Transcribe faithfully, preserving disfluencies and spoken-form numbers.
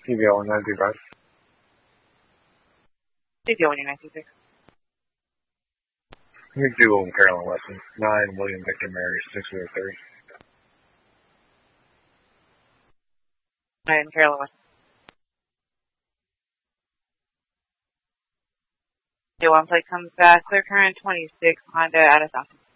C V L one nine two five. C V L one nine two six. McDougal and Carolyn Weston. nine William Victor Mary, six zero three. nine Carolyn Weston. The one plate comes back. Clear current twenty-six Honda out of South.